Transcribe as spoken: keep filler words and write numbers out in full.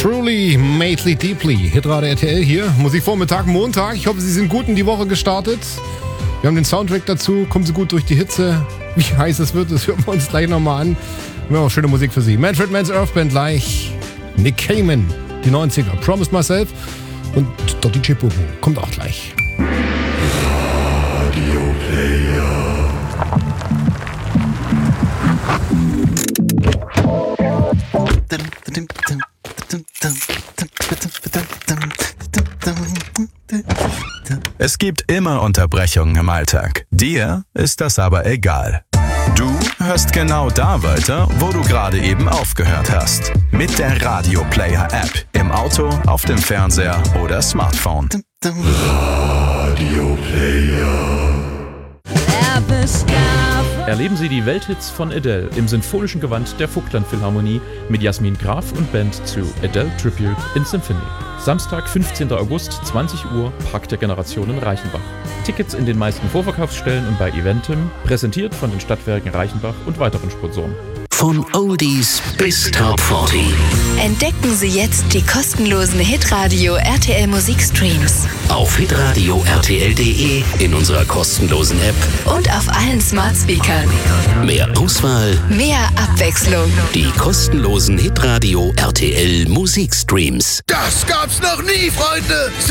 Truly, Mately Deeply, Hitradio R T L hier. Musikvormittag, Montag. Ich hoffe, Sie sind gut in die Woche gestartet. Wir haben den Soundtrack dazu. Kommen Sie gut durch die Hitze. Wie heiß es wird, das hören wir uns gleich nochmal an. Wir haben auch schöne Musik für Sie. Manfred Mann's Earth Band gleich. Nick Cayman, die neunziger. Promised Myself. Und der D J Bobo kommt auch gleich. Radio Player. Es gibt immer Unterbrechungen im Alltag. Dir ist das aber egal. Du hörst genau da weiter, wo du gerade eben aufgehört hast. Mit der Radio Player App. Im Auto, auf dem Fernseher oder Smartphone. Radio Player. Erleben Sie die Welthits von Adele im sinfonischen Gewand der Vogtland Philharmonie mit Jasmin Graf und Band zu Adele Tribute in Symphony. Samstag, fünfzehnten August, zwanzig Uhr, Park der Generationen Reichenbach. Tickets in den meisten Vorverkaufsstellen und bei Eventim, präsentiert von den Stadtwerken Reichenbach und weiteren Sponsoren. Von Oldies bis Top vierzig. Entdecken Sie jetzt die kostenlosen Hitradio R T L Musikstreams. Auf hitradio r t l punkt d e, in unserer kostenlosen App und auf allen Smart Speakern. Mehr Auswahl, mehr Abwechslung. Die kostenlosen Hitradio R T L Musikstreams. Das gab's noch nie, Freunde!